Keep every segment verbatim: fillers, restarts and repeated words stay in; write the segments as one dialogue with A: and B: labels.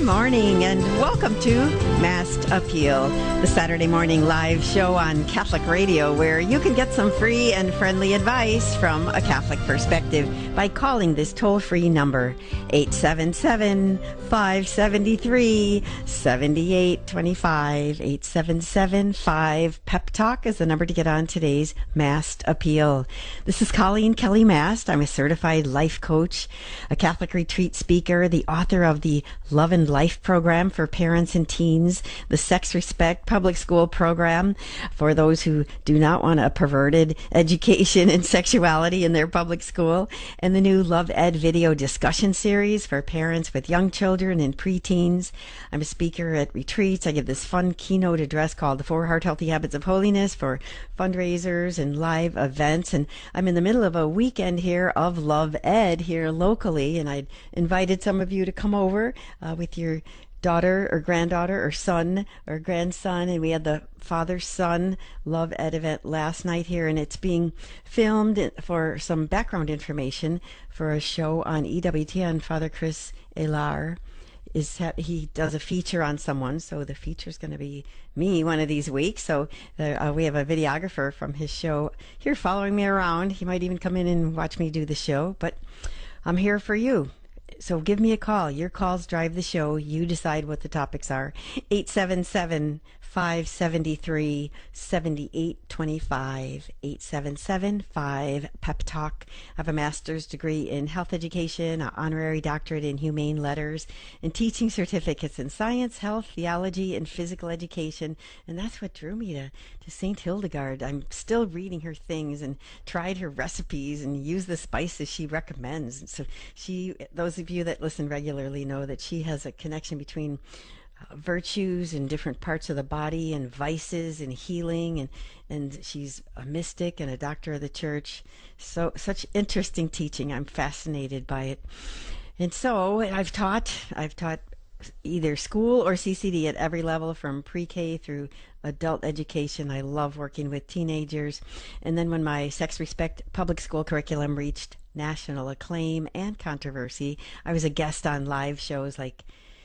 A: morning and welcome to Masked Appeal, the Saturday morning live show on Catholic radio where you can get some free and friendly advice from a Catholic perspective by calling this toll-free number, eight seven seven, five seven three, seven eight two five. eight seven seven, five, P E P Talk is the number to get on today's Masked Appeal. This is Colleen Kelly Mast. I'm a certified life coach, a Catholic retreat speaker, the author of the Love and Life program for parents and teens, the Sex Respect public school program for those who do not want a perverted education in sexuality in their public school, and the new Love Ed video discussion series for parents with young children and preteens. I'm a speaker at retreats. I give this fun keynote address called The Four Heart Healthy Habits of Holiness for fundraisers and live events, and I'm in the middle of a weekend here of Love Ed here locally, and I'd invited some of you to come over uh, with your daughter or granddaughter or son or grandson, and we had the father-son Love Ed event last night here, and it's being filmed for some background information for a show on E W T N. Father Chris Elar is ha- he does a feature on someone, so the feature is going to be me one of these weeks. So uh, we have a videographer from his show here following me around. He might even come in and watch me do the show, but I'm here for you. So give me a call. Your calls drive the show. You decide what the topics are. eight seven seven, five seven three, seven eight two five. eight seven seven, five, P E P Talk. I have a master's degree in health education, an honorary doctorate in humane letters, and teaching certificates in science, health, theology, and physical education. And that's what drew me to, to Saint Hildegard. I'm still reading her things and tried her recipes and use the spices she recommends. And so she, those of you that listen regularly know that she has a connection between uh, virtues in different parts of the body and vices and healing, and and she's a mystic and a doctor of the church. So such interesting teaching. I'm fascinated by it. And so I've taught I've taught either school or C C D at every level, from pre-K through adult education. I love working with teenagers. And then when my Sex Respect public school curriculum reached national acclaim and controversy, I was a guest on live shows like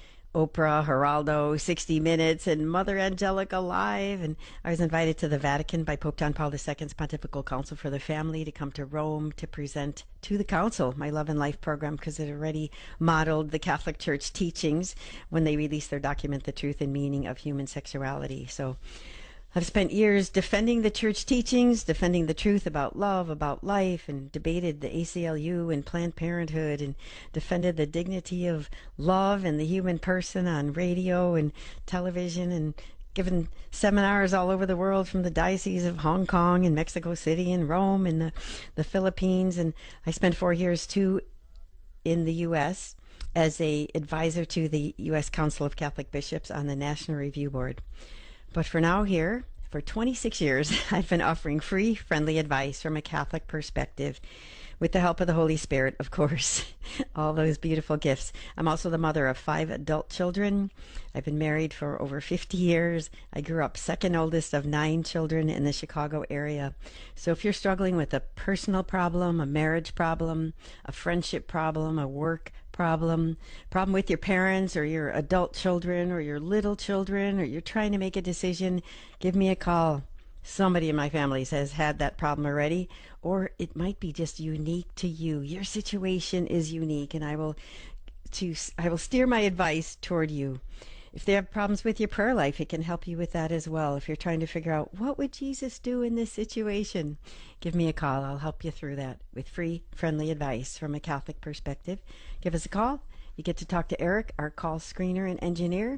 A: Oprah, Geraldo, sixty minutes, and Mother Angelica Live. And I was invited to the Vatican by Pope John Paul the Second's Pontifical Council for the Family to come to Rome to present to the Council my Love and Life program, because it already modeled the Catholic Church teachings when they released their document, The Truth and Meaning of Human Sexuality. So I've spent years defending the church teachings, defending the truth about love, about life, and debated the A C L U and Planned Parenthood, and defended the dignity of love and the human person on radio and television, and given seminars all over the world, from the Diocese of Hong Kong and Mexico City and Rome and the, the Philippines. And I spent four years too in the U S as a advisor to the U S Council of Catholic Bishops on the National Review Board. But for now here, for twenty-six years, I've been offering free, friendly advice from a Catholic perspective, with the help of the Holy Spirit, of course. All those beautiful gifts. I'm also the mother of five adult children. I've been married for over fifty years. I grew up second oldest of nine children in the Chicago area. So if you're struggling with a personal problem, a marriage problem, a friendship problem, a work problem, problem with your parents or your adult children or your little children, or you're trying to make a decision, give me a call. Somebody in my family has had that problem already, or it might be just unique to you. Your situation is unique, and I will to I will steer my advice toward you. If they have problems with your prayer life, it can help you with that as well. If you're trying to figure out, what would Jesus do in this situation? Give me a call. I'll help you through that with free, friendly advice from a Catholic perspective. Give us a call. You get to talk to Eric, our call screener and engineer.